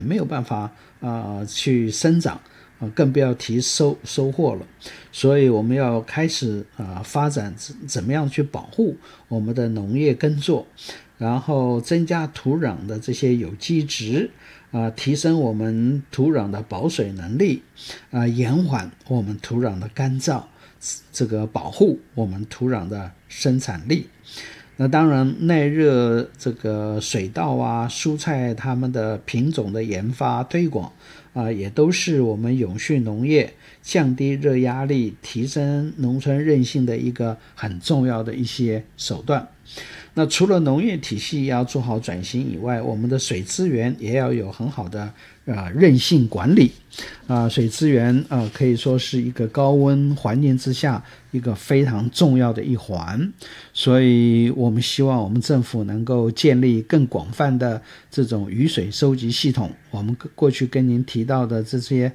没有办法去生长，更不要提收获了。所以我们要开始发展怎么样去保护我们的农业耕作，然后增加土壤的这些有机质，提升我们土壤的保水能力，延缓我们土壤的干燥，这个保护我们土壤的生产力。那当然耐热这个水稻蔬菜它们的品种的研发推广也都是我们永续农业降低热压力提升农村韧性的一个很重要的一些手段。那除了农业体系要做好转型以外，我们的水资源也要有很好的韧性管理。水资源可以说是一个高温环境之下一个非常重要的一环，所以我们希望我们政府能够建立更广泛的这种雨水收集系统。我们过去跟您提到的这些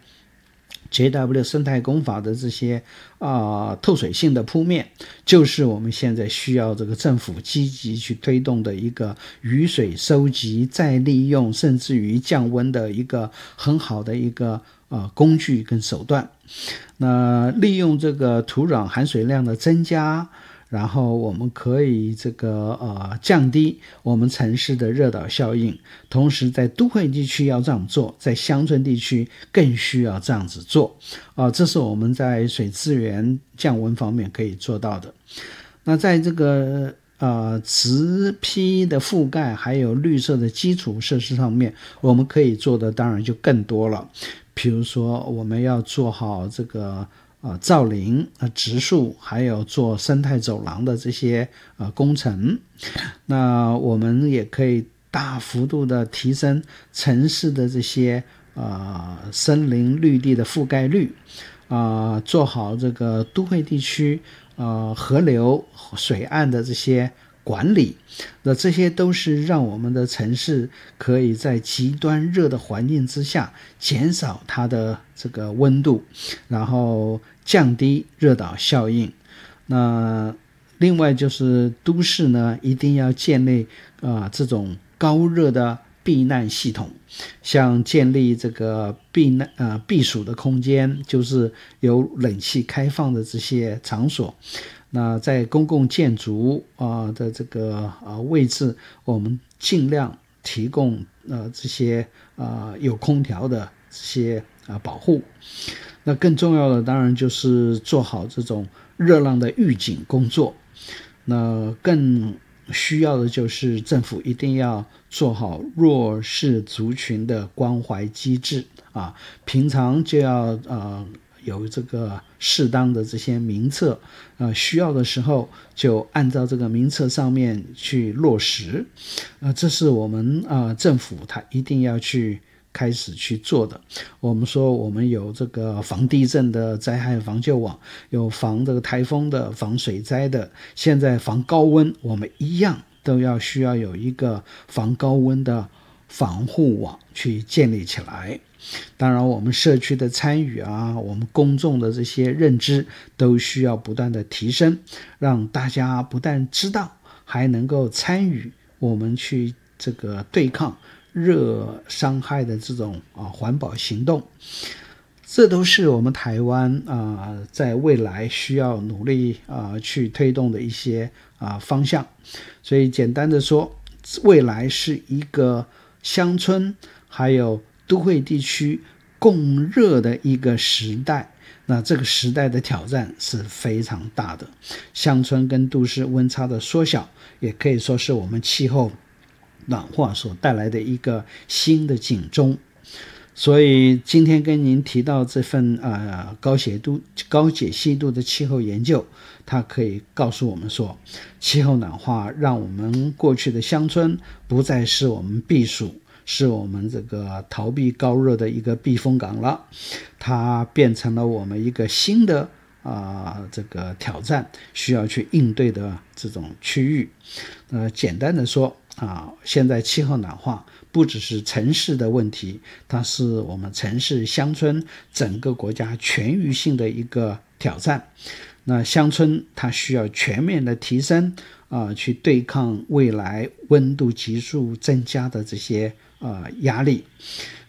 JW 生态工法的这些透水性的铺面，就是我们现在需要这个政府积极去推动的一个雨水收集再利用甚至于降温的一个很好的一个工具跟手段。那利用这个土壤含水量的增加，然后我们可以降低我们城市的热岛效应，同时在都会地区要这样做，在乡村地区更需要这样子做这是我们在水资源降温方面可以做到的。那在这个植批的覆盖还有绿色的基础设施上面，我们可以做的当然就更多了。比如说我们要做好这个造林植树，还有做生态走廊的这些工程。那我们也可以大幅度的提升城市的这些森林绿地的覆盖率，做好这个都会地区河流水岸的这些管理。那这些都是让我们的城市可以在极端热的环境之下减少它的这个温度，然后降低热岛效应。那另外就是都市呢一定要建立这种高热的避难系统，像建立这个避暑的空间，就是有冷气开放的这些场所。那在公共建筑的这个位置，我们尽量提供这些有空调的这些保护。那更重要的当然就是做好这种热浪的预警工作。那更需要的就是政府一定要做好弱势族群的关怀机制平常就要有这个适当的这些名册，需要的时候就按照这个名册上面去落实。这是我们政府它一定要去开始去做的。我们说我们有这个防地震的灾害防救网，有防这个台风的，防水灾的，现在防高温我们一样都需要有一个防高温的防护网去建立起来。当然我们社区的参与我们公众的这些认知都需要不断的提升，让大家不但知道还能够参与我们去这个对抗热伤害的这种环保行动。这都是我们台湾在未来需要努力去推动的一些方向。所以简单的说，未来是一个乡村还有都会地区共热的一个时代。那这个时代的挑战是非常大的，乡村跟都市温差的缩小，也可以说是我们气候暖化所带来的一个新的警钟。所以今天跟您提到这份高解析度的气候研究，它可以告诉我们说，气候暖化让我们过去的乡村不再是我们避暑，是我们这个逃避高热的一个避风港了，它变成了我们一个新的这个挑战需要去应对的这种区域。简单的说现在气候暖化不只是城市的问题，它是我们城市乡村整个国家全域性的一个挑战。那乡村它需要全面的提升去对抗未来温度急速增加的这些压力。